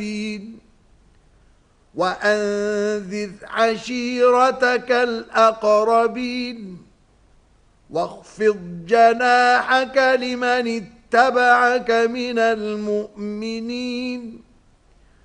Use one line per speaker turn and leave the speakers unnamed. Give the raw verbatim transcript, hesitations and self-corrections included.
وأنذر عشيرتك الأقربين واخفض جناحك لمن اتبعك من المؤمنين